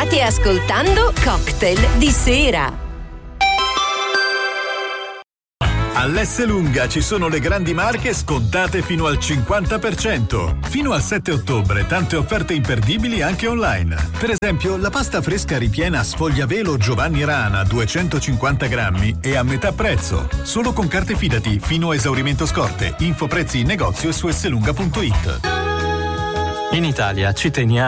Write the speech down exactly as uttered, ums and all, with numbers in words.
State ascoltando Cocktail di sera. All'Esselunga ci sono le grandi marche scontate fino al cinquanta per cento. Fino al sette ottobre tante offerte imperdibili anche online. Per esempio la pasta fresca ripiena sfogliavelo Giovanni Rana duecentocinquanta grammi e a metà prezzo. Solo con carte Fidati fino a esaurimento scorte. Info prezzi in negozio e su esselunga punto it. In Italia ci teniamo